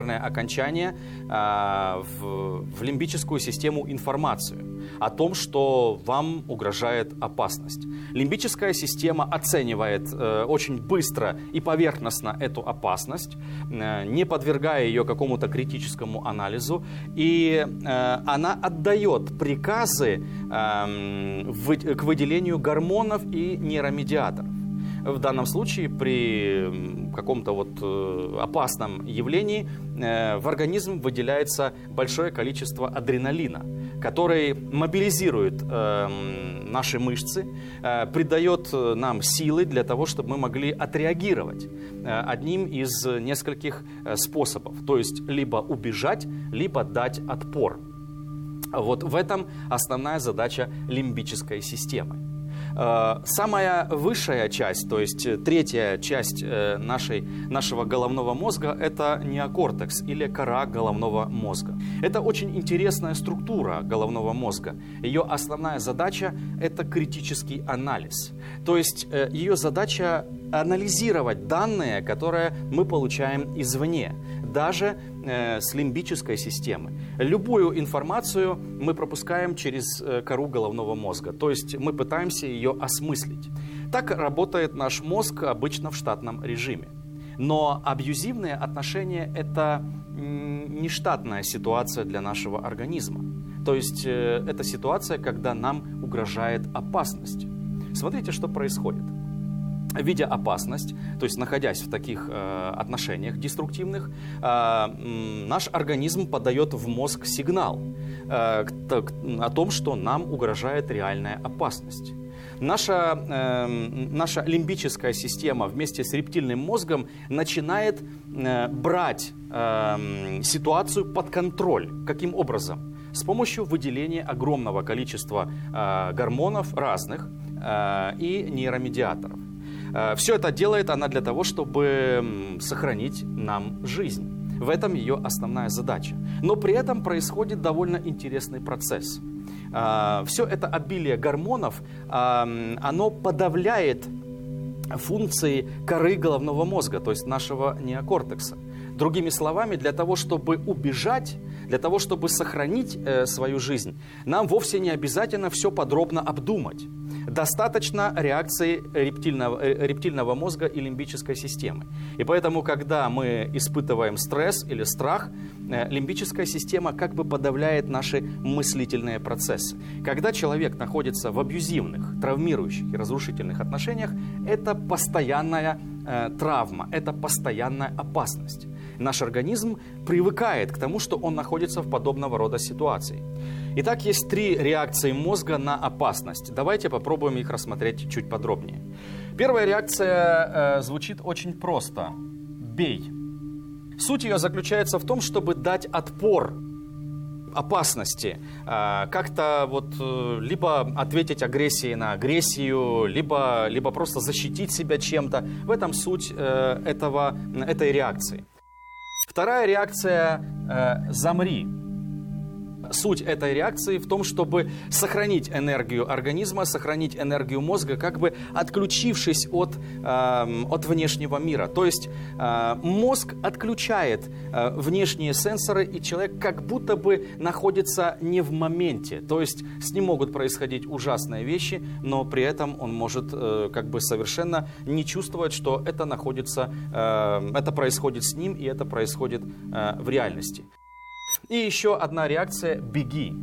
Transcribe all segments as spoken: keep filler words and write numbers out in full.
окончание э, в, в лимбическую систему информацию о том, что вам угрожает опасность. Лимбическая система оценивает э, очень быстро и поверхностно эту опасность, э, не подвергая ее какому-то критическому анализу, и э, она отдает приказы э, в, к выделению гормонов и нейромедиаторов. В данном случае при каком-то вот опасном явлении в организм выделяется большое количество адреналина, который мобилизирует наши мышцы, придает нам силы для того, чтобы мы могли отреагировать одним из нескольких способов. То есть либо убежать, либо дать отпор. Вот в этом основная задача лимбической системы. Самая высшая часть, то есть третья часть нашей, нашего головного мозга, это неокортекс или кора головного мозга. Это очень интересная структура головного мозга. Ее основная задача – это критический анализ. То есть ее задача анализировать данные, которые мы получаем извне, даже э, с лимбической системы. Любую информацию мы пропускаем через э, кору головного мозга, то есть мы пытаемся ее осмыслить. Так работает наш мозг обычно в штатном режиме. Но абьюзивные отношения – это не штатная ситуация для нашего организма. То есть э, это ситуация, когда нам угрожает опасность. Смотрите, что происходит. Видя опасность, то есть находясь в таких э, отношениях деструктивных, э, наш организм подает в мозг сигнал э, к, о том, что нам угрожает реальная опасность. Наша, э, наша лимбическая система вместе с рептильным мозгом начинает э, брать э, ситуацию под контроль. Каким образом? С помощью выделения огромного количества э, гормонов разных э, и нейромедиаторов. Все это делает она для того, чтобы сохранить нам жизнь. В этом ее основная задача. Но при этом происходит довольно интересный процесс. Все это обилие гормонов, оно подавляет функции коры головного мозга, то есть нашего неокортекса. Другими словами, для того, чтобы убежать, для того, чтобы сохранить свою жизнь, нам вовсе не обязательно все подробно обдумать. Достаточно реакции рептильного, рептильного мозга и лимбической системы. И поэтому, когда мы испытываем стресс или страх, лимбическая система как бы подавляет наши мыслительные процессы. Когда человек находится в абьюзивных, травмирующих и разрушительных отношениях, это постоянная э, травма, это постоянная опасность. Наш организм привыкает к тому, что он находится в подобного рода ситуации. Итак, есть три реакции мозга на опасность. Давайте попробуем их рассмотреть чуть подробнее. Первая реакция э, звучит очень просто. Бей. Суть ее заключается в том, чтобы дать отпор опасности. Э, как-то вот э, либо ответить агрессией на агрессию, либо, либо просто защитить себя чем-то. В этом суть э, этого, этой реакции. Вторая реакция э, «замри». Суть этой реакции в том, чтобы сохранить энергию организма, сохранить энергию мозга, как бы отключившись от, э, от внешнего мира. То есть э, мозг отключает э, внешние сенсоры, и человек как будто бы находится не в моменте. То есть с ним могут происходить ужасные вещи, но при этом он может э, как бы совершенно не чувствовать, что это находится, э, это происходит с ним, и это происходит э, в реальности. И еще одна реакция – беги.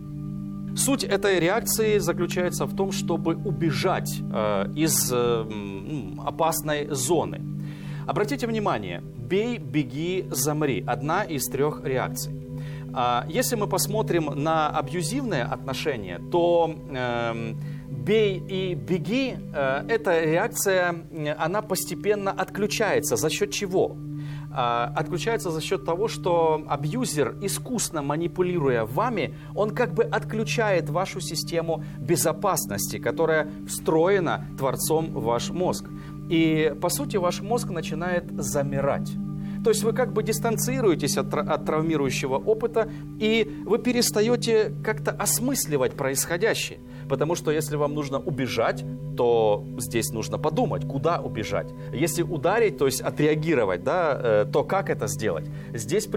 Суть этой реакции заключается в том, чтобы убежать э, из э, опасной зоны. Обратите внимание, бей, беги, замри – одна из трех реакций. А если мы посмотрим на абьюзивные отношения, то э, бей и беги э, – эта реакция, она постепенно отключается. За счет чего? Отключается за счет того, что абьюзер, искусно манипулируя вами, он как бы отключает вашу систему безопасности, которая встроена Творцом в ваш мозг. И, по сути, ваш мозг начинает замирать. То есть вы как бы дистанцируетесь от, от травмирующего опыта, и вы перестаете как-то осмысливать происходящее. Потому что если вам нужно убежать, то здесь нужно подумать, куда убежать. Если ударить, то есть отреагировать, да, то как это сделать? Здесь